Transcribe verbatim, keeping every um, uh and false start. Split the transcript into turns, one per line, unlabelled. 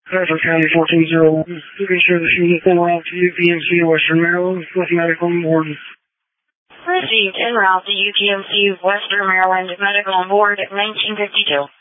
Hazzard County four two zero one. You can share the shooting en route to U P M C Western Maryland with medical on board.
Received en route to U P M C Western Maryland, medical on board at nineteen fifty-two.